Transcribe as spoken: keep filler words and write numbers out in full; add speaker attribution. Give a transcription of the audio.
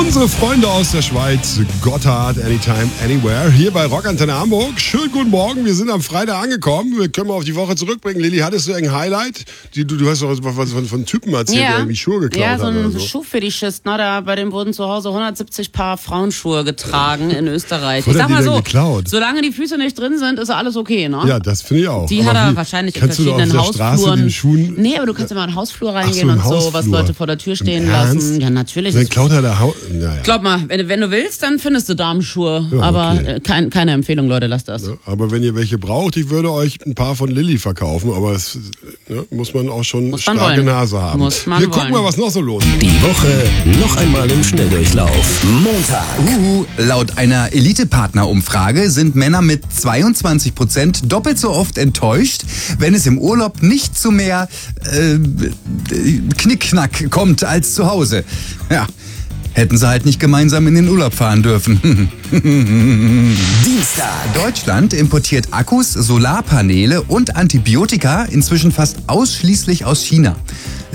Speaker 1: Unsere Freunde aus der Schweiz, Gotthard, Anytime, Anywhere, hier bei Rockantenne Hamburg. Schönen guten Morgen, wir sind am Freitag angekommen. Wir können mal auf die Woche zurückbringen. Lilly, hattest du ein Highlight? Du, du hast doch was von, von Typen erzählt,
Speaker 2: ja.
Speaker 1: der irgendwie Schuhe geklaut hat.
Speaker 2: Ja, so ein
Speaker 1: oder so.
Speaker 2: Schuhfetischist, ne? Da, bei dem wurden zu Hause hundertsiebzig Paar Frauenschuhe getragen in Österreich.
Speaker 1: Was
Speaker 2: Ich
Speaker 1: hat
Speaker 2: sag
Speaker 1: die
Speaker 2: mal
Speaker 1: denn
Speaker 2: so,
Speaker 1: geklaut?
Speaker 2: solange die Füße nicht drin sind, ist alles okay, ne?
Speaker 1: Ja, das finde ich auch.
Speaker 2: Die
Speaker 1: aber
Speaker 2: hat er
Speaker 1: wie,
Speaker 2: wahrscheinlich in
Speaker 1: kannst
Speaker 2: verschiedenen
Speaker 1: du da auf der Straße
Speaker 2: Hausfluren.
Speaker 1: den Schuhen...
Speaker 2: Nee, aber du kannst ja mal in den Hausflur reingehen
Speaker 1: so, im
Speaker 2: und so,
Speaker 1: Hausflur.
Speaker 2: was Leute vor der Tür stehen
Speaker 1: Im
Speaker 2: lassen.
Speaker 1: Ernst?
Speaker 2: Ja, natürlich.
Speaker 1: Dann klaut er da Haus... Naja.
Speaker 2: Glaub mal, wenn, wenn du willst, dann findest du Damenschuhe.
Speaker 1: Ja,
Speaker 2: aber
Speaker 1: okay.
Speaker 2: äh, kein, keine Empfehlung, Leute, lasst das.
Speaker 1: Ja, aber wenn ihr welche braucht, ich würde euch ein paar von Lilly verkaufen, aber es ja, muss man auch schon
Speaker 2: Muss man
Speaker 1: starke
Speaker 2: wollen.
Speaker 1: Nase haben.
Speaker 2: Muss man
Speaker 1: Wir gucken
Speaker 2: wollen.
Speaker 1: mal, was noch so los.
Speaker 3: Die Woche noch einmal im Schnelldurchlauf. Montag.
Speaker 4: Uhu, laut einer Elite-Partner-Umfrage sind Männer mit zweiundzwanzig Prozent doppelt so oft enttäuscht, wenn es im Urlaub nicht zu mehr äh, Knickknack kommt als zu Hause. Ja, hätten sie halt nicht gemeinsam in den Urlaub fahren dürfen.
Speaker 3: Dienstag.
Speaker 4: Deutschland importiert Akkus, Solarpaneele und Antibiotika inzwischen fast ausschließlich aus China.